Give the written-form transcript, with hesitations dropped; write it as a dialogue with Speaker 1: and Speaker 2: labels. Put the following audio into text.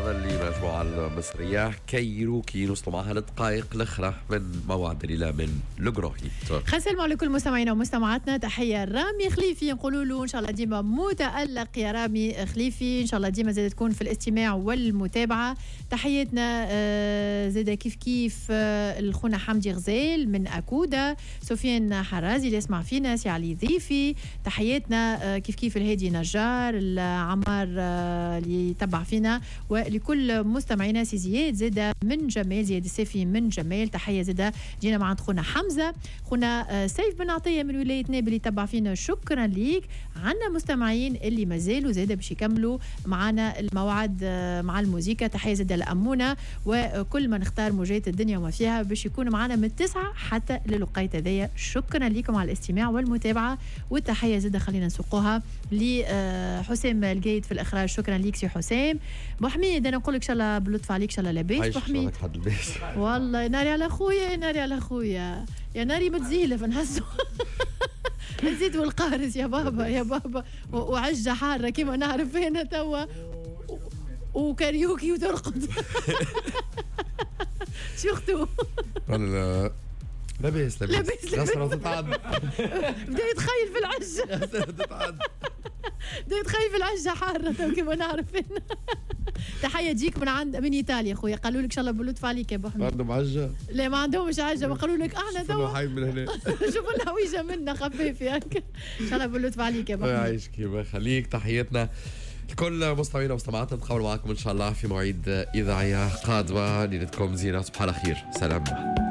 Speaker 1: للمجموعة المصرية كايروكي نوصلوا معها للدقائق الأخرى من موعد الليلة من لوغروهيت.
Speaker 2: خلينا نسلموا على كل مستمعينا ومستمعاتنا. تحية رامي خليفي، نقولوا له إن شاء الله ديما متألق يا رامي خليفي، إن شاء الله ديما زاد تكون في الاستماع والمتابعة. تحياتنا زاد كيف الخونا حمدي غزال من أكودا، سفيان حرازي اللي يسمع فينا، سي علي ضيفي. تحياتنا كيف الهادي نجار، العمار اللي يتبع فينا، ولكل مستمعينا. سي زياد زاده من جمال، زياد السيفي من جمال. تحيه زاده جينا مع خونا حمزه، خونا سيف بن عطيه من ولايه نابل اللي يتبع فينا، شكرا ليك. عندنا مستمعين اللي مازالوا زاده باش يكملوا معنا الموعد مع الموسيقى. تحيه زاده لامونه وكل من اختار موجات الدنيا وما فيها باش يكونوا معنا من 9 حتى للوقيت هذايا. شكرا لكم على الاستماع والمتابعه، والتحيه زاده خلينا نسوقوها لحسام القايد في الاخراج. شكرا ليك سي حسام. بو حميد انا نقول لك ان شاء الله باللطف عليك، ان شاء الله لاباس بو حميد. والله ناري على خويا، ناري على خويا، يا ناري متزيله نحسوا نزيد والقارس يا بابا يا بابا، وعجه حاره كيما نعرف هنا توا، وكاريوكي وترقد شو اختو
Speaker 1: لاباس غسرة تتعدى
Speaker 2: بدا يتخيل في العجه بدا يتخيل في العجه حاره تو كيما نعرف هنا. تحيه تجيك من ايطاليا خويا، قالوا لك ان شاء الله باللطف عليك يا ابو حميد.
Speaker 1: عندهم عجه؟
Speaker 2: لا ما عندهمش عجه، ما قالوا لك احنا تو
Speaker 1: حي من هنا
Speaker 2: شوفوا لنا ويجه منا خفيف هكا. ان شاء الله باللطف عليك يا ابو حميد.
Speaker 1: يعيشك كيما خليك. تحياتنا لكل مستمعينا ومستمعاتنا، نتقابل معكم ان شاء الله في مواعيد اذاعيه قادمه. ليلتكم زينه، صباح الخير، سلام.